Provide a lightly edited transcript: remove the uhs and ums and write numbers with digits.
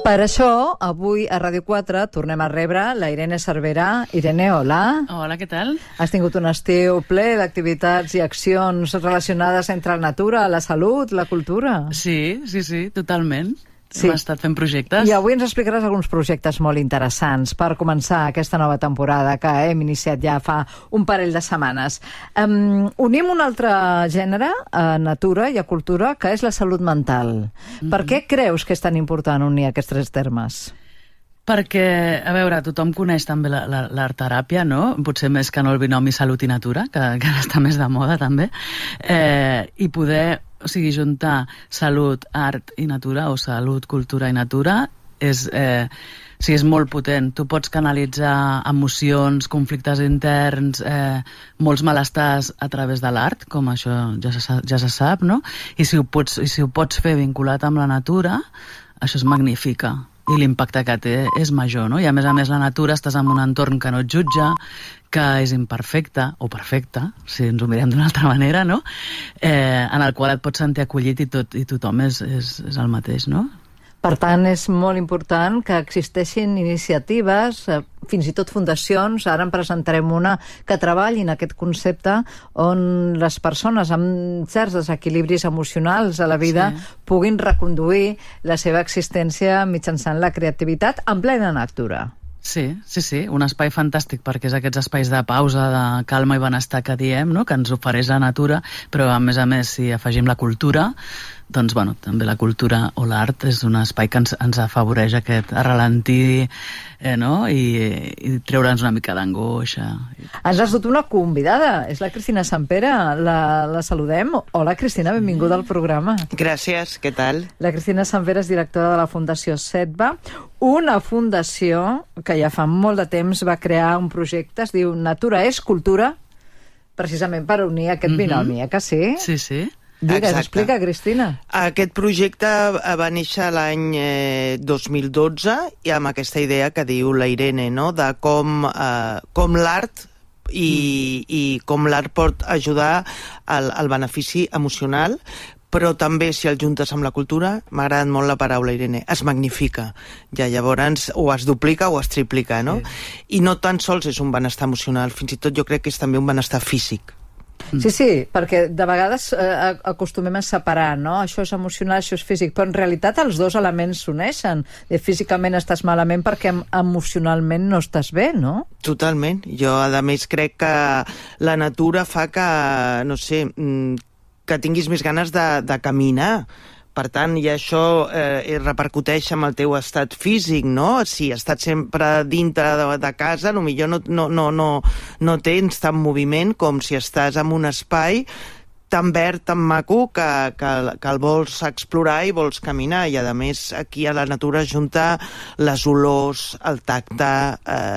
Per això, avui a Ràdio 4 tornem a rebre la Irene Cervera. Irene, hola. Hola, què tal? Has tingut un estiu ple d'activitats i accions relacionades entre la natura, la salut, la cultura. Sí, totalment. Sí. Hem estat fent projectes. I avui ens explicaràs alguns projectes molt interessants per començar aquesta nova temporada que hem iniciat ja fa un parell de setmanes. Unim un altre gènere a natura i a cultura, que és la salut mental. Per què creus que és tan important unir aquests tres termes? Perquè, a veure, tothom coneix també l'art teràpia, no? Potser més que no el binomi salut i natura, que està més de moda també, i poder, juntar salut, art i natura, o salut, cultura i natura, és molt potent. Tu pots canalitzar emocions, conflictes interns, molts malestars a través de l'art, com això ja se sap, no? I si ho pots fer vinculat amb la natura, això es magnifica. I l'impacte que té és major, no? I a més, la natura estàs en un entorn que no et jutja, que és imperfecte, o perfecte, si ens ho mirem d'una altra manera, no? En el qual et pots sentir acollit i tothom és el mateix, no? Per tant, és molt important que existeixin iniciatives, fins i tot fundacions, ara en presentarem una, que treballin aquest concepte on les persones amb certs desequilibris emocionals a la vida puguin reconduir la seva existència mitjançant la creativitat en plena natura. Sí, un espai fantàstic, perquè és aquests espais de pausa, de calma i benestar que diem, no? Que ens ofereix la natura, però a més, si afegim la cultura, doncs, també la cultura o l'art és un espai que ens afavoreix aquest ralentir, no? I treure'ns una mica d'angoixa. Ens has dut una convidada, és la Cristina Sampere, la saludem. Hola, Cristina, benvinguda al programa. Gràcies, què tal? La Cristina Sampere és directora de la Fundació Setva, una fundació que ja fa molt de temps va crear un projecte, es diu Natura és Cultura, precisament per unir aquest binomi, que sí? Sí. Digues, explica, Cristina. Aquest projecte va néixer l'any 2012 i amb aquesta idea que diu la Irene, no? De com l'art i com l'art pot ajudar al benefici emocional, però també, si el juntes amb la cultura, m'ha agradat molt la paraula, Irene, es magnifica. Ja llavors o es duplica o es triplica, no? I no tan sols és un benestar emocional, fins i tot jo crec que és també un benestar físic. Sí, perquè de vegades acostumem a separar, no? Això és emocional, això és físic, però en realitat els dos elements s'uneixen. Físicament estàs malament perquè emocionalment no estàs bé, no? Totalment. Jo, a més, crec que la natura fa que, no sé, que tinguis més ganes de caminar. Per tant, i això repercuteix amb el teu estat físic, no? Si estàs sempre dintre de casa, potser no tens tant moviment com si estàs en un espai tan verd, tan maco, que el vols explorar i vols caminar. I, a més, aquí a la natura junta les olors, el tacte,